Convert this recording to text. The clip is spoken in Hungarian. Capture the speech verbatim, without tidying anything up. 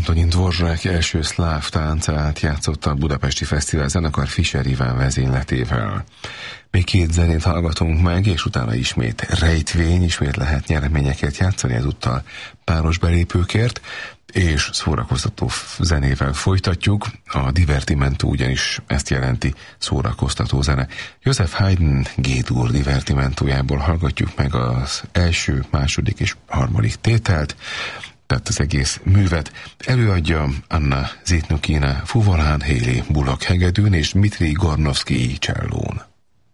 Antonin Dvorak első szláv táncát játszotta a Budapesti Fesztivál zenekar Fischer Iván vezényletével. Még két zenét hallgatunk meg, és utána ismét rejtvény, ismét lehet nyereményeket játszani, ezúttal páros belépőkért, és szórakoztató zenével folytatjuk. A divertimento ugyanis ezt jelenti, szórakoztató zene. Joseph Haydn G-dur divertimentójából hallgatjuk meg az első, második és harmadik tételt, tehát az egész művet. Előadja Anna Zitnukina fuvolán, Haley Bullock hegedűn és Dmitri Gornovszky csellón.